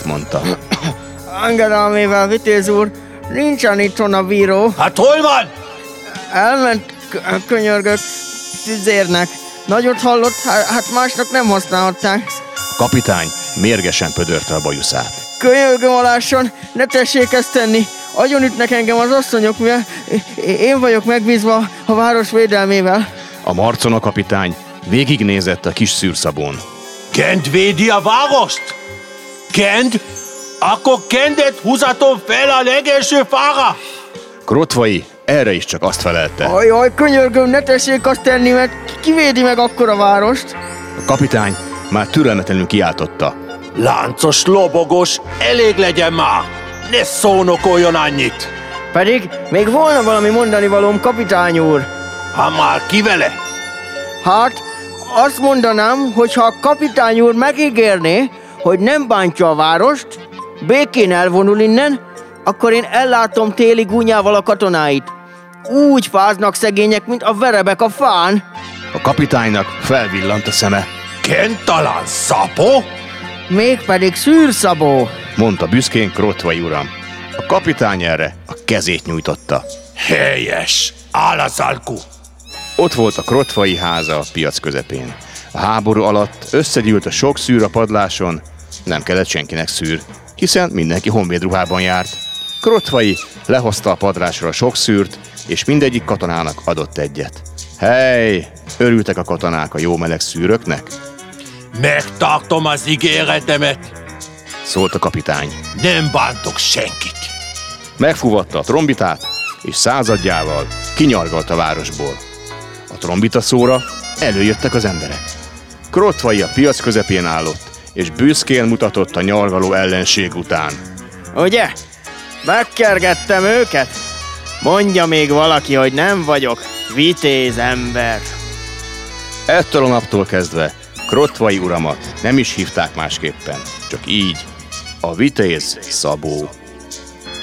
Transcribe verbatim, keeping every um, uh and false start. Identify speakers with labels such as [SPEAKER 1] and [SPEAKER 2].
[SPEAKER 1] Ezt mondta.
[SPEAKER 2] Engedelmével, Vitéz úr, nincsen itthon a bíró.
[SPEAKER 3] Hát hol van?
[SPEAKER 2] Elment, k- könyörgök, tüzérnek. Nagyot hallott, hát másnak nem használhatták.
[SPEAKER 1] A kapitány mérgesen pödörte a bajuszát.
[SPEAKER 2] Könyörgöm alásson, ne tessék ezt tenni. Agyonütnek engem az asszonyok, mivel én vagyok megbízva a város védelmével.
[SPEAKER 1] A marcona kapitány végignézett a kis szűrszabón.
[SPEAKER 3] Kent védi a várost? Kent? Akkor Kentet húzatom fel a legelső fára?
[SPEAKER 1] Krotvai erre is csak azt felelte.
[SPEAKER 2] Ajaj, könyörgöm, ne tessék azt tenni, mert kivédi meg akkor a várost.
[SPEAKER 1] A kapitány már türelmetlenül kiáltotta.
[SPEAKER 3] Láncos lobogos, elég legyen már! Ne szónokoljon annyit!
[SPEAKER 2] Pedig még volna valami mondani valóm, kapitány úr.
[SPEAKER 3] Ha már ki vele?
[SPEAKER 2] Hát, azt mondanám, hogy ha a kapitány úr megígérné, hogy nem bántja a várost, békén elvonul innen, akkor én ellátom téli gúnyával a katonáit. Úgy fáznak szegények, mint a verebek a fán.
[SPEAKER 1] A kapitánynak felvillant a szeme.
[SPEAKER 3] Kent talán Szapó?
[SPEAKER 2] Mégpedig Szűrszabó,
[SPEAKER 1] mondta büszkén Krotvai uram. A kapitány erre a kezét nyújtotta.
[SPEAKER 3] Helyes! Áll az alku!
[SPEAKER 1] Ott volt a Krotvai háza a piac közepén. A háború alatt összegyűlt a sok szűr a padláson, nem kellett senkinek szűr, hiszen mindenki honvédruhában járt. Krotvai lehozta a padlásra a sok szűrt, és mindegyik katonának adott egyet. Hely, örültek a katonák a jó meleg szűröknek?
[SPEAKER 3] Megtartom az ígéretemet!
[SPEAKER 1] Szólt a kapitány.
[SPEAKER 3] Nem bántok senkit!
[SPEAKER 1] Megfúvatta a trombitát, és századjával kinyargalt a városból. A trombita szóra előjöttek az emberek. Krotvai a piac közepén állott, és büszkén mutatott a nyargaló ellenség után.
[SPEAKER 2] Ugye? Megkergettem őket? Mondja még valaki, hogy nem vagyok vitéz ember.
[SPEAKER 1] Ettől a naptól kezdve Krotvai uramat nem is hívták másképpen, csak így, a Vitéz Szabó.